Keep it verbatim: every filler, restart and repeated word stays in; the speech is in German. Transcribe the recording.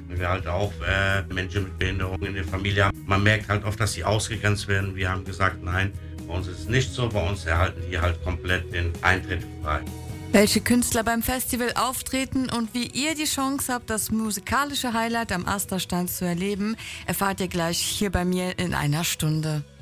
Wir halt auch äh, Menschen mit Behinderung in der Familie haben. Man merkt halt oft, dass sie ausgegrenzt werden. Wir haben gesagt, nein, bei uns ist es nicht so. Bei uns erhalten die halt komplett den Eintritt frei. Welche Künstler beim Festival auftreten und wie ihr die Chance habt, das musikalische Highlight am Asterstand zu erleben, erfahrt ihr gleich hier bei mir in einer Stunde.